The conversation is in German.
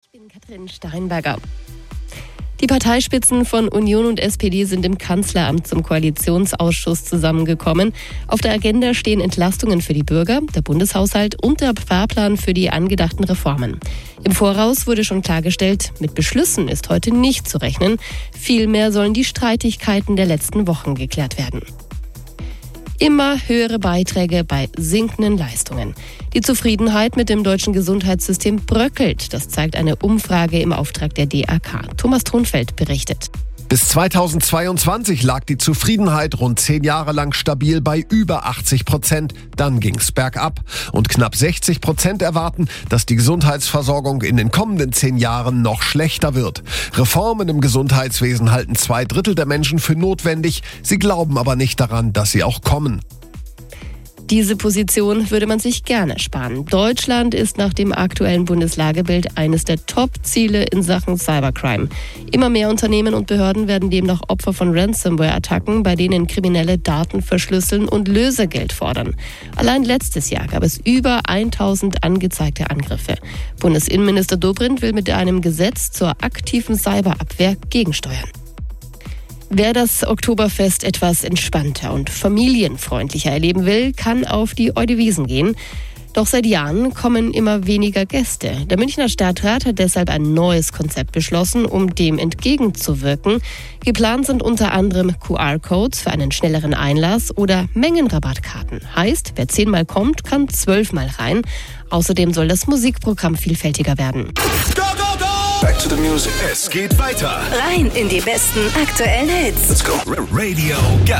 Ich bin Katrin Steinberger. Die Parteispitzen von Union und SPD sind im Kanzleramt zum Koalitionsausschuss zusammengekommen. Auf der Agenda stehen Entlastungen für die Bürger, der Bundeshaushalt und der Fahrplan für die angedachten Reformen. Im Voraus wurde schon klargestellt, mit Beschlüssen ist heute nicht zu rechnen. Vielmehr sollen die Streitigkeiten der letzten Wochen geklärt werden. Immer höhere Beiträge bei sinkenden Leistungen. Die Zufriedenheit mit dem deutschen Gesundheitssystem bröckelt. Das zeigt eine Umfrage im Auftrag der DAK. Thomas Thonfeld berichtet. Bis 2022 lag die Zufriedenheit rund 10 Jahre lang stabil bei über 80%. Dann ging's bergab. Und knapp 60% erwarten, dass die Gesundheitsversorgung in den kommenden 10 Jahren noch schlechter wird. Reformen im Gesundheitswesen halten 2/3 der Menschen für notwendig. Sie glauben aber nicht daran, dass sie auch kommen. Diese Position würde man sich gerne sparen. Deutschland ist nach dem aktuellen Bundeslagebild eines der Top-Ziele in Sachen Cybercrime. Immer mehr Unternehmen und Behörden werden demnach Opfer von Ransomware-Attacken, bei denen Kriminelle Daten verschlüsseln und Lösegeld fordern. Allein letztes Jahr gab es über 1000 angezeigte Angriffe. Bundesinnenminister Dobrindt will mit einem Gesetz zur aktiven Cyberabwehr gegensteuern. Wer das Oktoberfest etwas entspannter und familienfreundlicher erleben will, kann auf die Eudewiesen gehen. Doch seit Jahren kommen immer weniger Gäste. Der Münchner Stadtrat hat deshalb ein neues Konzept beschlossen, um dem entgegenzuwirken. Geplant sind unter anderem QR-Codes für einen schnelleren Einlass oder Mengenrabattkarten. Heißt, wer 10-mal kommt, kann 12-mal rein. Außerdem soll das Musikprogramm vielfältiger werden. Back to the music. Es geht weiter. Rein in die besten aktuellen Hits. Let's go. Radio